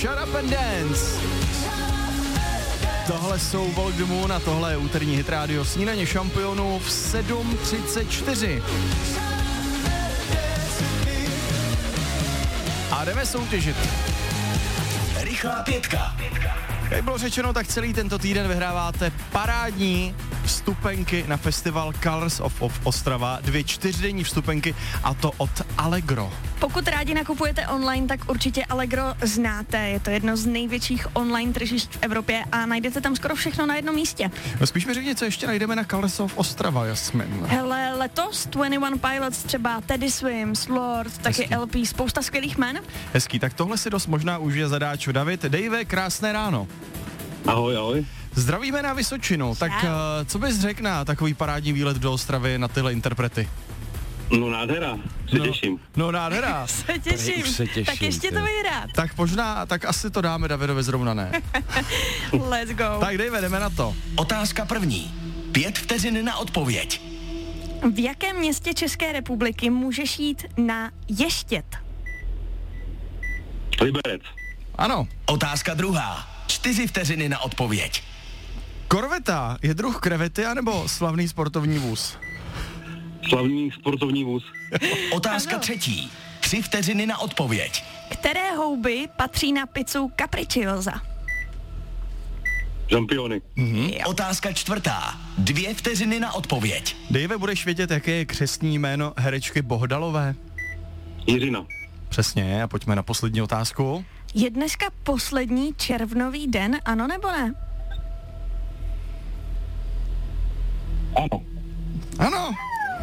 Shut Up and Dance. Tohle jsou Walk the Moon a tohle je úterní hit rádio Snídaně šampionů v 7:34. A jdeme soutěžit. Rychlá pětka. Jak bylo řečeno, tak celý tento týden vyhráváte parádní vstupenky na festival Colors of Ostrava, 2 čtyřdenní vstupenky, a to od Allegro. Pokud rádi nakupujete online, tak určitě Allegro znáte. Je to jedno z největších online tržišť v Evropě a najdete tam skoro všechno na jednom místě. No spíš mi řekni, co ještě najdeme na Colors of Ostrava, Jasmin. Hele, letos 21 Pilots, třeba Teddy Swims, Lord, taky Hezký. LP, spousta skvělých jmen. Hezký, tak tohle si dost možná užije zadáču David. Dave, krásné ráno. Ahoj, ahoj. Zdravíme na Vysočinu, tak co bys řekl na takový parádní výlet do Ostravy na tyhle interprety? No nádhera, se těším. No nádhera. Se těším. se těším, Tak ještě ty. to vyhrát. Tak možná, tak asi to dáme Davidovi zrovna ne. Let's go. Tak jdeme na to. Otázka první. 5 vteřin na odpověď. V jakém městě České republiky můžeš jít na ještět? Liberec. Ano. Otázka druhá. 4 vteřiny na odpověď. Korveta je druh krevety anebo slavný sportovní vůz? Slavný sportovní vůz. Otázka třetí. 3 vteřiny na odpověď. Které houby patří na pizzu Capricciosa? Žampiony. Otázka čtvrtá. 2 vteřiny na odpověď. Dave, budeš vědět, jaké je křestní jméno herečky Bohdalové? Jiřina. Přesně, a pojďme na poslední otázku. Je dneska poslední červnový den, ano nebo ne? Ano. Ano.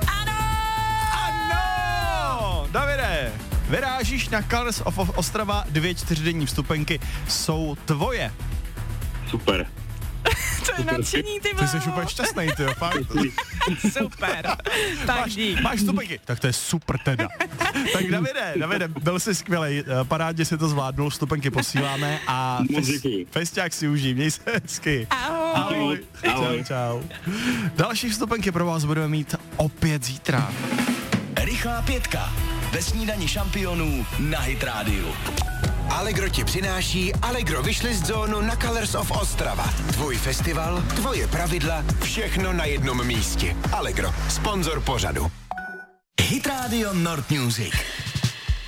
Ano! Davide, vyrážíš na Colors of Ostrava, 2 čtyřdenní vstupenky jsou tvoje. Super. To je nadšení, ty Ty jsi úplně šťastnej, ty jo, fakt. Super. Tak dík. Máš vstupenky, tak to je super teda. Tak Davide, byl jsi skvělej, parádně si to zvládnul, vstupenky posíláme a festiák si užij, měj se hezky. Ahoj. Ahoj. Čau. Další vstupenky pro vás budeme mít opět zítra. Rychlá pětka. Ve Snídani šampionů na Hit Radio. Allegro ti přináší Allegro Wishlist zónu na Colors of Ostrava. Tvůj festival, tvoje pravidla, všechno na jednom místě. Allegro, sponzor pořadu. Hit Radio Nord Music.